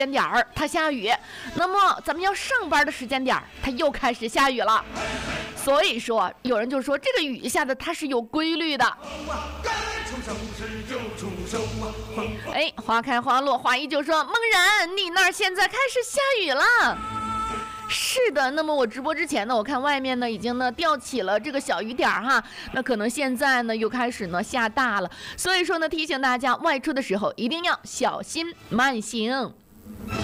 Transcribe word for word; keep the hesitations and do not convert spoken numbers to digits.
点儿它下雨，那么咱们要上班的时间点儿它又开始下雨了。所以说有人就说这个雨下的它是有规律的。哎，花开花落，花一就说梦然你那儿现在开始下雨了。是的，那么我直播之前呢，我看外面呢已经呢吊起了这个小雨点儿哈，那可能现在呢又开始呢下大了，所以说呢提醒大家外出的时候一定要小心慢行。